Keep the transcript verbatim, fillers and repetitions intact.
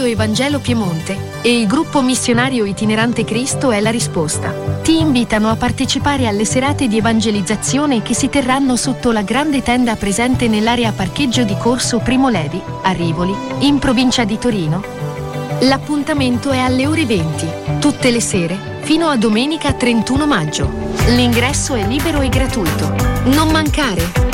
Evangelo Piemonte e il gruppo missionario itinerante Cristo è la risposta. Ti invitano a partecipare alle serate di evangelizzazione che si terranno sotto la grande tenda presente nell'area parcheggio di Corso Primo Levi, a Rivoli, in provincia di Torino. L'appuntamento è alle ore venti, tutte le sere, fino a domenica trentuno maggio. L'ingresso è libero e gratuito. Non mancare!